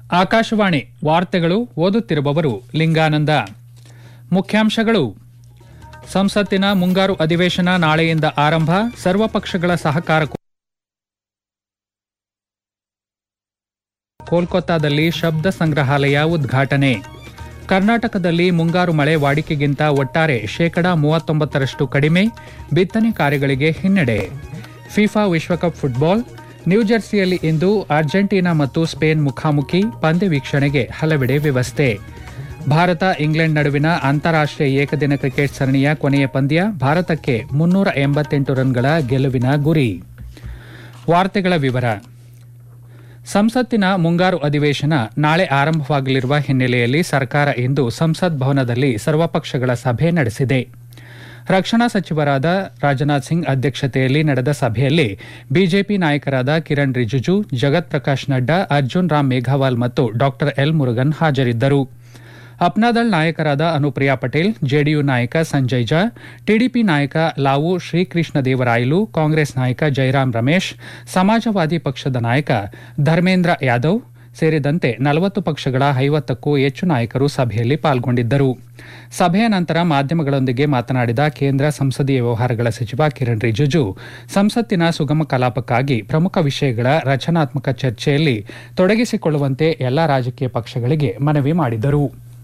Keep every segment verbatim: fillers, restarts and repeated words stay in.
ಆಕಾಶವಾಣಿ ವಾರ್ತೆಗಳು ಓದುತ್ತಿರುವವರು ಲಿಂಗಾನಂದ. ಮುಖ್ಯಾಂಶಗಳು. ಸಂಸತ್ತಿನ ಮುಂಗಾರು ಅಧಿವೇಶನ ನಾಳೆಯಿಂದ ಆರಂಭ. ಸರ್ವಪಕ್ಷಗಳ ಸಹಕಾರ. ಕೋಲ್ಕತ್ತಾದಲ್ಲಿ ಶಬ್ದ ಸಂಗ್ರಹಾಲಯ ಉದ್ಘಾಟನೆ. ಕರ್ನಾಟಕದಲ್ಲಿ ಮುಂಗಾರು ಮಳೆ ವಾಡಿಕೆಗಿಂತ ಒಟ್ಟಾರೆ ಶೇಕಡಾ ಮೂವತ್ತೊಂಬತ್ತರಷ್ಟು ಕಡಿಮೆ. ಬಿತ್ತನೆ ಕಾರ್ಯಗಳಿಗೆ ಹಿನ್ನಡೆ. ಫಿಫಾ ವಿಶ್ವಕಪ್ ಫುಟ್ಬಾಲ್. ನ್ಯೂಜೆರ್ಸಿಯಲ್ಲಿ ಇಂದು ಅರ್ಜೆಂಟೀನಾ ಮತ್ತು ಸ್ಪೇನ್ ಮುಖಾಮುಖಿ. ಪಂದ್ಯ ವೀಕ್ಷಣೆಗೆ ಹಲವೆಡೆ ವ್ಯವಸ್ಥೆ. ಭಾರತ ಇಂಗ್ಲೆಂಡ್ ನಡುವಿನ ಅಂತಾರಾಷ್ಟ್ರೀಯ ಏಕದಿನ ಕ್ರಿಕೆಟ್ ಸರಣಿಯ ಕೊನೆಯ ಪಂದ್ಯ. ಭಾರತಕ್ಕೆ ಮುನ್ನೂರ ಎಂಬತ್ತೆಂಟು ರನ್ಗಳ ಗೆಲುವಿನ ಗುರಿ. ವಾರ್ತೆಗಳ ವಿವರ. ಸಂಸತ್ತಿನ ಮುಂಗಾರು ಅಧಿವೇಶನ ನಾಳೆ ಆರಂಭವಾಗಲಿರುವ ಹಿನ್ನೆಲೆಯಲ್ಲಿ ಸರ್ಕಾರ ಇಂದು ಸಂಸತ್ ಭವನದಲ್ಲಿ ಸರ್ವಪಕ್ಷಗಳ ಸಭೆ ನಡೆಸಿದೆ. ರಕ್ಷಣಾ ಸಚಿವರಾದ ರಾಜನಾಥ್ ಸಿಂಗ್ ಅಧ್ಯಕ್ಷತೆಯಲ್ಲಿ ನಡೆದ ಸಭೆಯಲ್ಲಿ ಬಿಜೆಪಿ ನಾಯಕರಾದ ಕಿರಣ್ ರಿಜಿಜು, ಜಗತ್ ಪ್ರಕಾಶ್ ನಡ್ಡಾ, ಅರ್ಜುನ್ ರಾಮ್ ಮೇಘವಾಲ್ ಮತ್ತು ಡಾ ಎಲ್ ಮುರುಗನ್ ಹಾಜರಿದ್ದರು. ಅಪ್ನಾದಳ್ ನಾಯಕರಾದ ಅನುಪ್ರಿಯಾ ಪಟೇಲ್, ಜೆಡಿಯು ನಾಯಕ ಸಂಜಯ್ ಝಾ, ಟಿಡಿಪಿ ನಾಯಕ ಲಾವು ಶ್ರೀಕೃಷ್ಣ ದೇವರಾಯಲು, ಕಾಂಗ್ರೆಸ್ ನಾಯಕ ಜೈರಾಮ್ ರಮೇಶ್, ಸಮಾಜವಾದಿ ಪಕ್ಷದ ನಾಯಕ ಧರ್ಮೇಂದ್ರ ಯಾದವ್ ಸೇರಿದಂತೆ ನಲವತ್ತು ಪಕ್ಷಗಳ ಐವತ್ತಕ್ಕೂ ಹೆಚ್ಚು ನಾಯಕರು ಸಭೆಯಲ್ಲಿ ಪಾಲ್ಗೊಂಡಿದ್ದರು. ಸಭೆಯ ನಂತರ ಮಾಧ್ಯಮಗಳೊಂದಿಗೆ ಮಾತನಾಡಿದ ಕೇಂದ್ರ ಸಂಸದೀಯ ವ್ಯವಹಾರಗಳ ಸಚಿವ ಕಿರಣ್ ರಿಜಿಜು, ಸಂಸತ್ತಿನ ಸುಗಮ ಕಲಾಪಕ್ಕಾಗಿ ಪ್ರಮುಖ ವಿಷಯಗಳ ರಚನಾತ್ಮಕ ಚರ್ಚೆಯಲ್ಲಿ ತೊಡಗಿಸಿಕೊಳ್ಳುವಂತೆ ಎಲ್ಲಾ ರಾಜಕೀಯ ಪಕ್ಷಗಳಿಗೆ ಮನವಿ ಮಾಡಿದರು.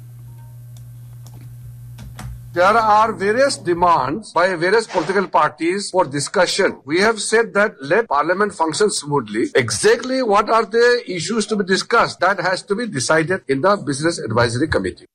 There are various demands by various political parties for discussion. We have said that let Parliament function smoothly. Exactly what are the issues to be discussed? That has to be decided in the Business Advisory Committee.